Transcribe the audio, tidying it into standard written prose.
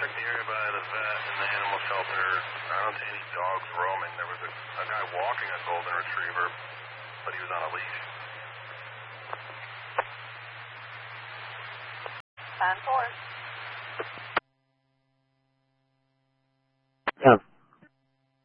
area by the vet and the animal shelter. I don't see any dogs roaming. There was a guy walking a golden retriever, but he was on a leash. 10-4.